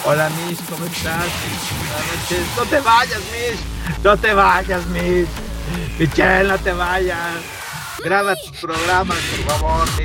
Hola, Mish, ¿cómo estás? Buenas noches. No te vayas, Mish. No te vayas, Mish. Michelle, no te vayas. Graba tus programas, por favor, Mish.